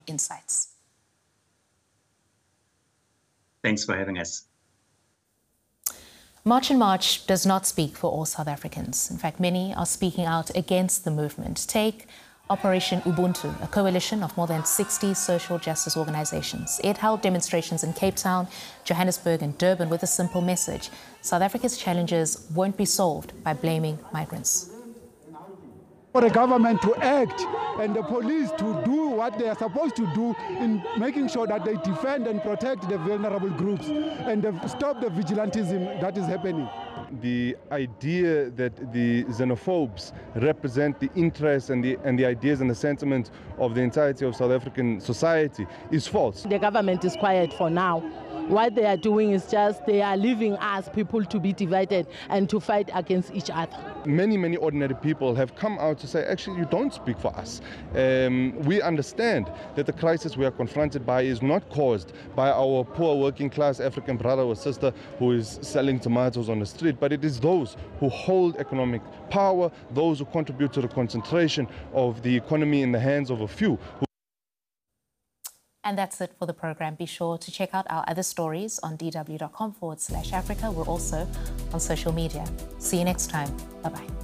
insights. Thanks for having us. March in March does not speak for all South Africans. In fact, many are speaking out against the movement. Take Operation Ubuntu, a coalition of more than 60 social justice organizations. It held demonstrations in Cape Town, Johannesburg and Durban with a simple message: South Africa's challenges won't be solved by blaming migrants. For the government to act and the police to do what they are supposed to do in making sure that they defend and protect the vulnerable groups and stop the vigilantism that is happening. The idea that the xenophobes represent the interests and the ideas and the sentiments of the entirety of South African society is false. The government is quiet for now. What they are doing is just they are leaving us people to be divided and to fight against each other. Many ordinary people have come out to say, actually, you don't speak for us. We understand that the crisis we are confronted by is not caused by our poor working class African brother or sister who is selling tomatoes on the street, but it is those who hold economic power, those who contribute to the concentration of the economy in the hands of a few. And that's it for the program. Be sure to check out our other stories on dw.com/Africa. We're also on social media. See you next time. Bye-bye.